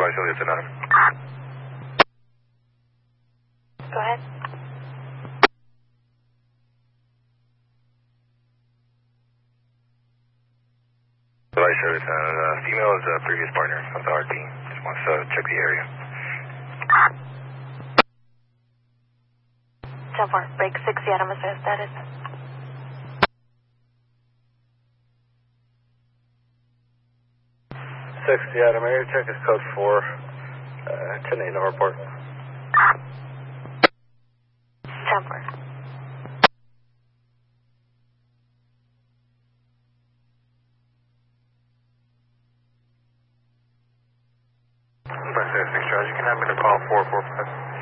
Vice Elliott to 9. Go ahead. Vice Elliott, female is a previous partner of the RT. Just wants to check the area. 10-4, break 6 Seattle, Mr. Status. Seattle, area check is code 4. 10-8, no report. 10-4. Vice Elliott 6 Charge, you can have me to call 445.